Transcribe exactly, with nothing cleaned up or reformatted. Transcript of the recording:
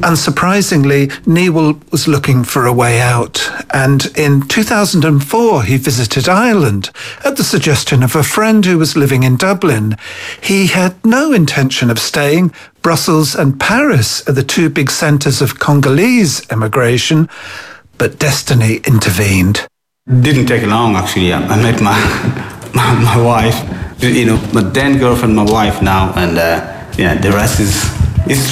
Unsurprisingly, Newell was looking for a way out, and in two thousand four he visited Ireland at the suggestion of a friend who was living in Dublin. He had no intention of staying. Brussels and Paris are the two big centres of Congolese immigration, but destiny intervened. Didn't take long, actually. I met my my, my wife, you know, my then girlfriend, my wife now, and uh, yeah, the rest is history.